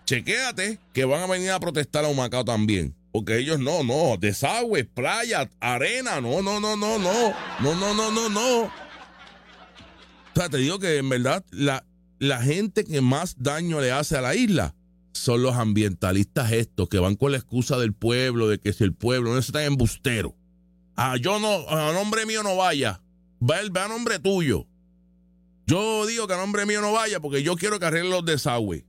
chequéate que van a venir a protestar a Humacao también. Porque ellos no, desagües, playa, arena, no. O sea, te digo que en verdad la gente que más daño le hace a la isla son los ambientalistas estos que van con la excusa del pueblo, de que si el pueblo no está embustero. Yo no, a nombre mío no vaya. Va a nombre tuyo. Yo digo que a nombre mío no vaya porque yo quiero que arregle los desagües.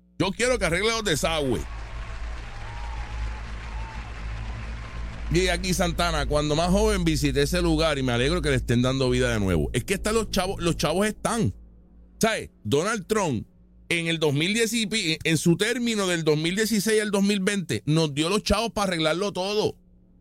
Y aquí Santana, cuando más joven visité ese lugar y me alegro que le estén dando vida de nuevo. Es que están los chavos están. ¿Sabes? Donald Trump en el 2010, en su término del 2016 al 2020, nos dio los chavos para arreglarlo todo.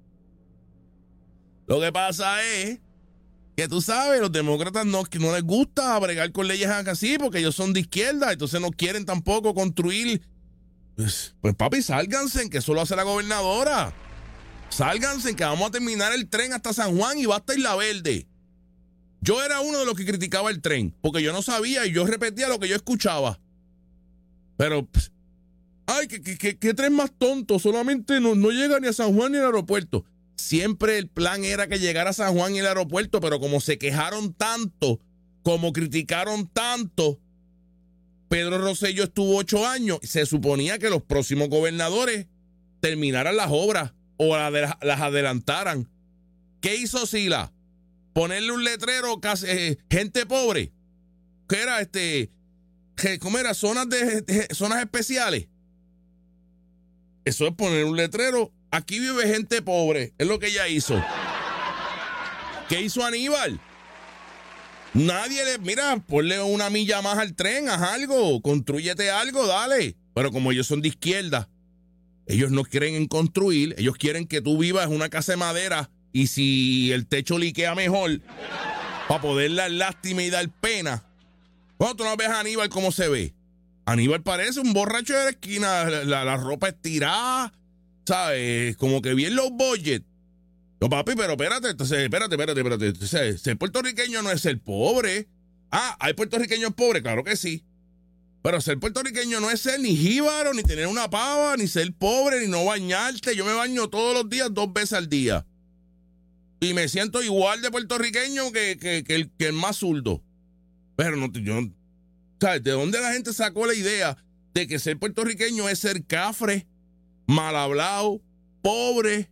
Lo que pasa es que tú sabes, los demócratas que no les gusta bregar con leyes así porque ellos son de izquierda, entonces no quieren tampoco construir. Pues papi, sálganse, en que eso lo hace la gobernadora. Sálganse, que vamos a terminar el tren hasta San Juan y basta Isla Verde. Yo era uno de los que criticaba el tren, porque yo no sabía y yo repetía lo que yo escuchaba. Pero, ay, qué tren más tonto, solamente no llega ni a San Juan ni al aeropuerto. Siempre el plan era que llegara a San Juan y el aeropuerto, pero como se quejaron tanto, como criticaron tanto, Pedro Rosselló estuvo 8 años, se suponía que los próximos gobernadores terminaran las obras o las adelantaran. ¿Qué hizo Sila? Ponerle un letrero, gente pobre. ¿Qué era ¿cómo era? Zonas especiales. Eso es poner un letrero. Aquí vive gente pobre. Es lo que ella hizo. ¿Qué hizo Aníbal? Nadie mira, ponle una milla más al tren, haz algo, constrúyete algo, dale. Pero como ellos son de izquierda, ellos no quieren en construir, ellos quieren que tú vivas en una casa de madera y si el techo liquea mejor, para poder dar lástima y dar pena. Bueno, tú no ves a Aníbal cómo se ve. Aníbal parece un borracho de la esquina, la ropa estirada, ¿sabes? Como que bien low budget. No, papi, pero espérate. Entonces, ser puertorriqueño no es ser pobre. ¿Hay puertorriqueños pobres? Claro que sí. Pero ser puertorriqueño no es ser ni jíbaro, ni tener una pava, ni ser pobre, ni no bañarte. Yo me baño todos los días 2 veces al día. Y me siento igual de puertorriqueño que el más zurdo. Pero ¿sabes? ¿De dónde la gente sacó la idea de que ser puertorriqueño es ser cafre, mal hablado, pobre,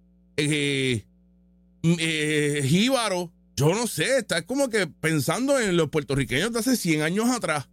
jíbaro? Yo no sé, está como que pensando en los puertorriqueños de hace 100 años atrás.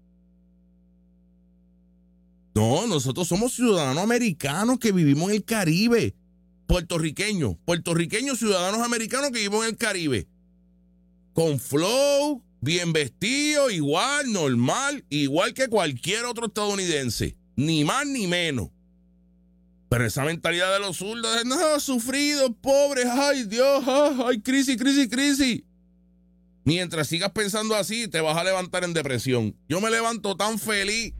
No, nosotros somos ciudadanos americanos que vivimos en el Caribe. Puertorriqueños ciudadanos americanos que vivimos en el Caribe. Con flow, bien vestido, igual, normal, igual que cualquier otro estadounidense. Ni más ni menos. Pero esa mentalidad de los zurdos de no, sufridos, pobres, ay Dios, ay, crisis. Mientras sigas pensando así, te vas a levantar en depresión. Yo me levanto tan feliz.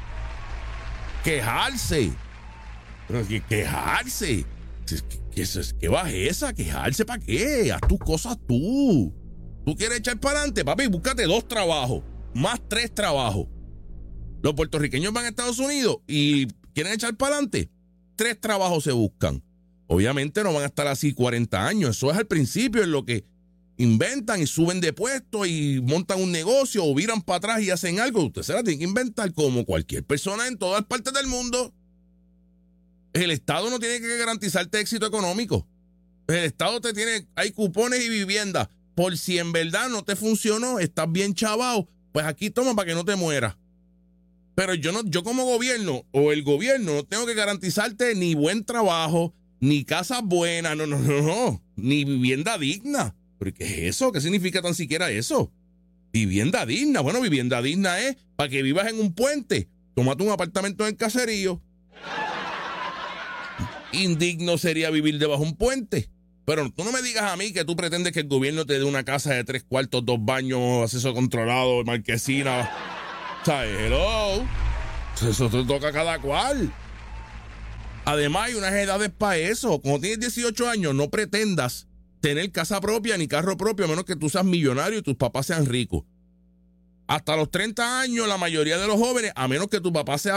Quejarse. Pero quejarse. ¿Qué bajeza? ¿Quejarse para qué? Haz tus cosas tú. ¿Tú quieres echar para adelante? Papi, búscate 2 trabajos, más 3 trabajos. Los puertorriqueños van a Estados Unidos y quieren echar para adelante. 3 trabajos se buscan. Obviamente no van a estar así 40 años. Eso es al principio, en lo que inventan y suben de puesto y montan un negocio o viran para atrás y hacen algo. Usted se la tiene que inventar como cualquier persona en todas partes del mundo. El Estado no tiene que garantizarte éxito económico. El Estado hay cupones y viviendas. Por si en verdad no te funcionó, estás bien chavao, pues aquí toma para que no te mueras. Pero yo como gobierno o el gobierno no tengo que garantizarte ni buen trabajo, ni casas buenas, no, ni vivienda digna. ¿Pero qué es eso? ¿Qué significa tan siquiera eso? Vivienda digna. Bueno, vivienda digna es para que vivas en un puente. Tómate un apartamento en el caserío. Indigno sería vivir debajo de un puente. Pero tú no me digas a mí que tú pretendes que el gobierno te dé una casa de 3 cuartos, 2 baños, acceso controlado, marquesina. ¿Sabes? Hello. Eso te toca a cada cual. Además, hay unas edades para eso. Cuando tienes 18 años, no pretendas tener casa propia ni carro propio, a menos que tú seas millonario y tus papás sean ricos. Hasta los 30 años, la mayoría de los jóvenes, a menos que tu papá sea